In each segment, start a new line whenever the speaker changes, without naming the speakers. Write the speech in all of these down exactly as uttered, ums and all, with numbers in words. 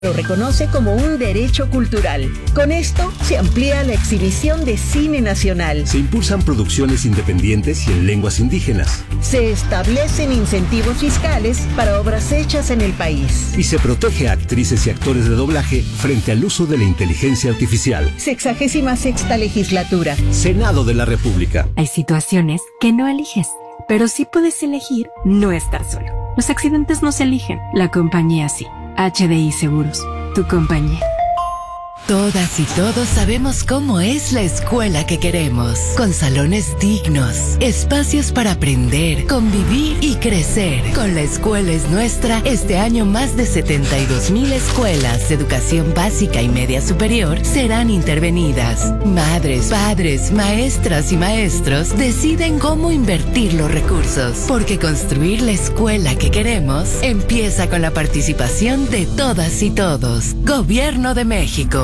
Lo reconoce como un derecho cultural. Con esto se amplía la exhibición de cine nacional.
Se impulsan producciones independientes y en lenguas indígenas.
Se establecen incentivos fiscales para obras hechas en el país.
Y se protege a actrices y actores de doblaje frente al uso de la inteligencia artificial.
Sexagésima sexta legislatura.
Senado de la República.
Hay situaciones que no eliges, pero sí puedes elegir no estar solo. Los accidentes no se eligen, la compañía sí. H D I Seguros, tu compañía.
Todas y todos sabemos cómo es la escuela que queremos, con salones dignos, espacios para aprender, convivir y crecer. Con La Escuela es Nuestra, este año más de setenta y dos mil escuelas de educación básica y media superior serán intervenidas. Madres, padres, maestras y maestros deciden cómo invertir los recursos, porque construir la escuela que queremos empieza con la participación de todas y todos. Gobierno de México.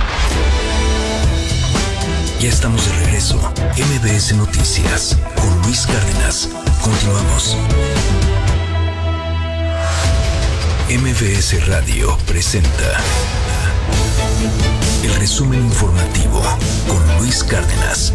Ya estamos de regreso. M B S Noticias con Luis Cárdenas. Continuamos. M B S Radio presenta el resumen informativo con Luis Cárdenas.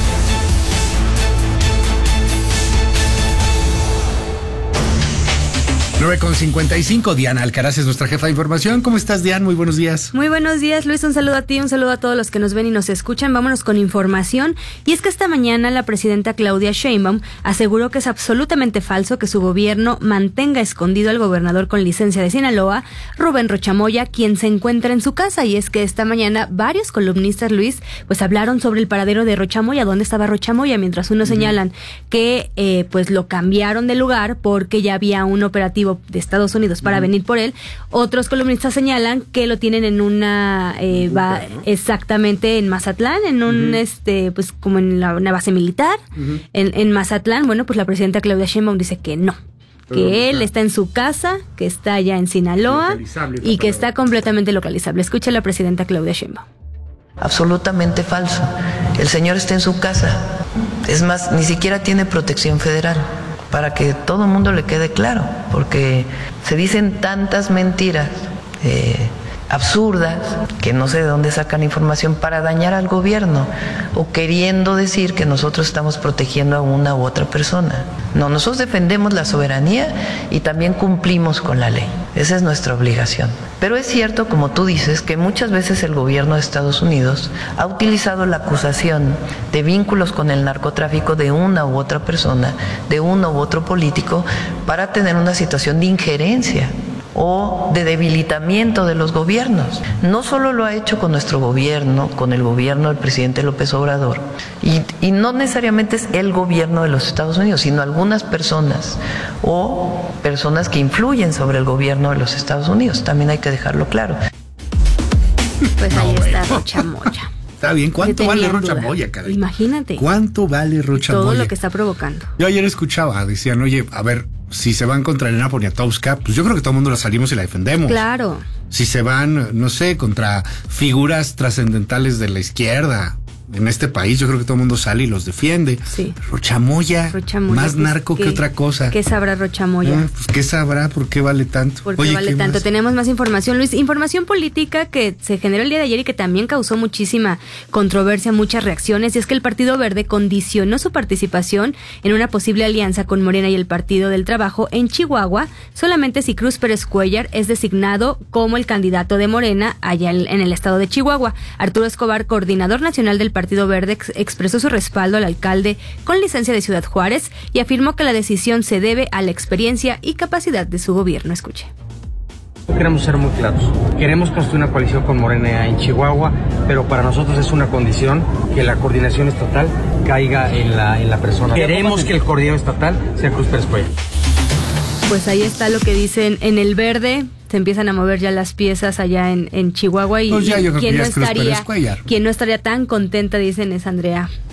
nueve con cincuenta y cinco, Diana Alcaraz es nuestra jefa de información. ¿Cómo estás, Diana? Muy buenos días.
Muy buenos días, Luis. Un saludo a ti, un saludo a todos los que nos ven y nos escuchan. Vámonos con información. Y es que esta mañana la presidenta Claudia Sheinbaum aseguró que es absolutamente falso que su gobierno mantenga escondido al gobernador con licencia de Sinaloa, Rubén Rocha Moya, quien se encuentra en su casa. Y es que esta mañana varios columnistas, Luis, pues hablaron sobre el paradero de Rocha Moya, dónde estaba Rocha Moya, mientras unos uh-huh. señalan que eh, pues lo cambiaron de lugar porque ya había un operativo de Estados Unidos para uh-huh. venir por él. Otros columnistas señalan que lo tienen en una eh, va, exactamente en Mazatlán, en un uh-huh. este pues como en la, una base militar uh-huh. en, en Mazatlán. Bueno, pues la presidenta Claudia Sheinbaum dice que no, que él está en su casa, que está allá en Sinaloa y que está completamente localizable. Escucha a la presidenta Claudia Sheinbaum.
Absolutamente falso. El señor está en su casa. Es más, ni siquiera tiene protección federal, para que todo el mundo le quede claro, porque se dicen tantas mentiras eh, absurdas que no sé de dónde sacan información para dañar al gobierno o queriendo decir que nosotros estamos protegiendo a una u otra persona. No, nosotros defendemos la soberanía y también cumplimos con la ley. Esa es nuestra obligación. Pero es cierto, como tú dices, que muchas veces el gobierno de Estados Unidos ha utilizado la acusación de vínculos con el narcotráfico de una u otra persona, de uno u otro político, para tener una situación de injerencia o de debilitamiento de los gobiernos. No solo lo ha hecho con nuestro gobierno, con el gobierno del presidente López Obrador, y, y no necesariamente es el gobierno de los Estados Unidos, sino algunas personas o personas que influyen sobre el gobierno de los Estados Unidos. También hay que dejarlo claro.
Pues ahí
no,
está
bueno.
Rocha Moya.
Está bien, ¿cuánto vale Rocha Moya, caray?
Imagínate.
¿Cuánto vale Rocha
Todo
Moya?
Todo lo que está provocando.
Yo ayer escuchaba, decían, oye, a ver, si se van contra Elena Poniatowska, pues yo creo que todo el mundo la salimos y la defendemos.
Claro.
Si se van, no sé, contra figuras trascendentales de la izquierda en este país, yo creo que todo el mundo sale y los defiende.
Sí.
Rocha Moya,
Rocha Moya,
más
pues,
narco que
¿qué,
otra cosa.
¿Qué sabrá Rocha Moya?
Ah, pues qué sabrá, por qué vale tanto.
¿Por qué
Oye,
vale
¿qué
tanto?
más?
Tenemos más información, Luis. Información política que se generó el día de ayer y que también causó muchísima controversia, muchas reacciones. Y es que el Partido Verde condicionó su participación en una posible alianza con Morena y el Partido del Trabajo en Chihuahua solamente si Cruz Pérez Cuéllar es designado como el candidato de Morena allá en el estado de Chihuahua. Arturo Escobar, coordinador nacional del Partido Verde, expresó su respaldo al alcalde con licencia de Ciudad Juárez y afirmó que la decisión se debe a la experiencia y capacidad de su gobierno. Escuche.
Queremos ser muy claros. Queremos construir una coalición con Morena en Chihuahua, pero para nosotros es una condición que la coordinación estatal caiga en la, en la persona. Queremos que el coordinador estatal sea Cruz Pérez Cuéllar.
Pues ahí está lo que dicen en el Verde. Se empiezan a mover ya las piezas allá en, en Chihuahua y,
pues ya, yo creo
quien
que
no
ya es Cruz
estaría
Pérez Cuéllar.
quien no estaría tan contenta, dicen, es Andrea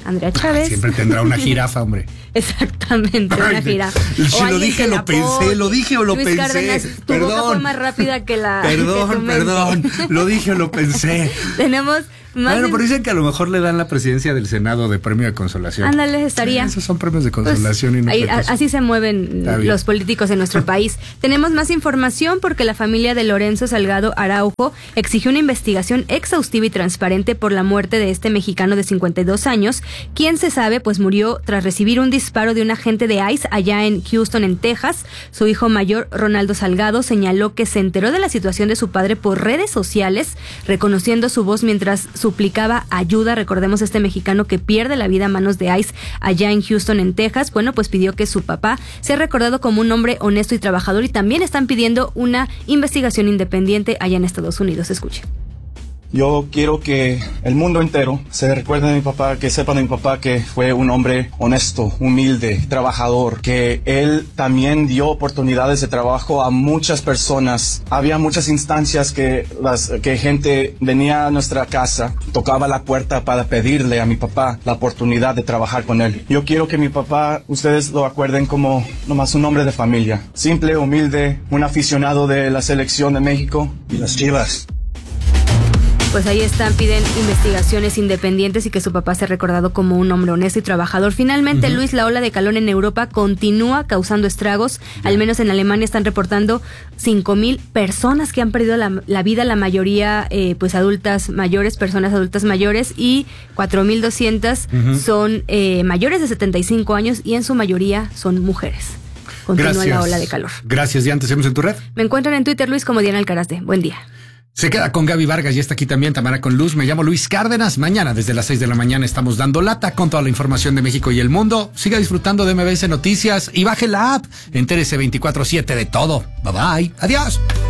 Andrea Chávez.
Siempre tendrá una jirafa, hombre.
Exactamente, una jirafa.
Si lo dije, lo pensé, lo dije o lo
Luis
pensé.
Cárdenas, tu
perdón.
boca fue más rápida que la.
Perdón,
que tu mente.
perdón. Lo dije o lo pensé.
Tenemos más.
Bueno, pero dicen que a lo mejor le dan la presidencia del Senado de premio de consolación.
Ándale, estaría.
Sí, esos son premios de consolación
pues,
y no
ahí,
otra cosa.
así se mueven los políticos en nuestro país. Tenemos más información porque la familia de Lorenzo Salgado Araujo exigió una investigación exhaustiva y transparente por la muerte de este mexicano de cincuenta y dos años, quien se sabe pues murió tras recibir un disparo de un agente de ICE allá en Houston, en Texas. Su hijo mayor, Ronaldo Salgado, señaló que se enteró de la situación de su padre por redes sociales, reconociendo su voz mientras suplicaba ayuda. Recordemos este mexicano que pierde la vida a manos de ICE allá en Houston, en Texas. Bueno, pues pidió que su papá sea recordado como un hombre honesto y trabajador, y también están pidiendo una investigación independiente allá en Estados Unidos. Escuche.
Yo quiero que el mundo entero se recuerde de mi papá, que sepan de mi papá que fue un hombre honesto, humilde, trabajador, que él también dio oportunidades de trabajo a muchas personas. Había muchas instancias que, las, que gente venía a nuestra casa, tocaba la puerta para pedirle a mi papá la oportunidad de trabajar con él. Yo quiero que mi papá, ustedes lo acuerden como nomás un hombre de familia, simple, humilde, un aficionado de la selección de México y las Chivas.
Pues ahí están, piden investigaciones independientes y que su papá sea recordado como un hombre honesto y trabajador. Finalmente, uh-huh. Luis, la ola de calor en Europa continúa causando estragos. Yeah. Al menos en Alemania están reportando cinco mil personas que han perdido la, la vida, la mayoría eh, pues adultas mayores, personas adultas mayores, y cuatro mil doscientas uh-huh. son eh, mayores de setenta y cinco años, y en su mayoría son mujeres. Continúa Gracias. La ola de calor.
Gracias, Diana. ¿Te seguimos en tu red?
Me encuentran en Twitter, Luis, como Diana Alcarazde. Buen día.
Se queda con Gaby Vargas y está aquí también Tamara con Luz. Me llamo Luis Cárdenas. Mañana desde las seis de la mañana estamos dando lata con toda la información de México y el mundo. Siga disfrutando de M B S Noticias y baje la app. Entérese veinticuatro siete de todo. Bye bye. Adiós.